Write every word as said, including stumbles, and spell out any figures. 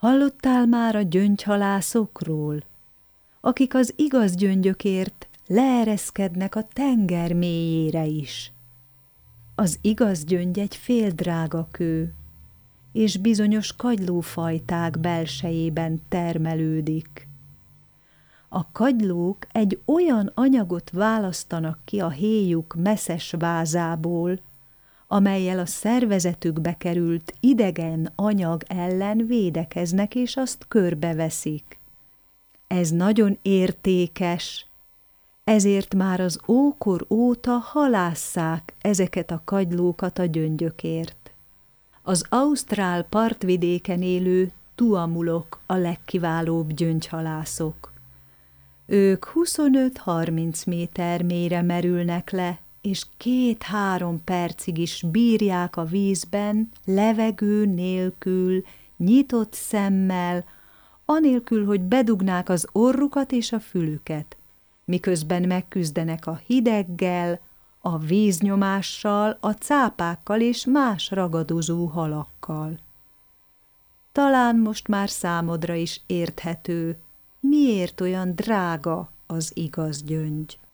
Hallottál már a gyöngyhalászokról, akik az igaz gyöngyökért leereszkednek a tenger mélyére is? Az igaz gyöngy egy féldrága kő, és bizonyos kagylófajták belsejében termelődik. A kagylók egy olyan anyagot választanak ki a héjuk meszes vázából, amellyel a szervezetükbe került idegen anyag ellen védekeznek, és azt körbeveszik. Ez nagyon értékes, ezért már az ókor óta halásszák ezeket a kagylókat a gyöngyökért. Az ausztrál partvidéken élő tuamulok a legkiválóbb gyöngyhalászok. Ők huszonöt-harminc méter mélyre merülnek le, és két-három percig is bírják a vízben, levegő nélkül, nyitott szemmel, anélkül, hogy bedugnák az orrukat és a fülüket, miközben megküzdenek a hideggel, a víznyomással, a cápákkal és más ragadozó halakkal. Talán most már számodra is érthető, miért olyan drága az igaz gyöngy.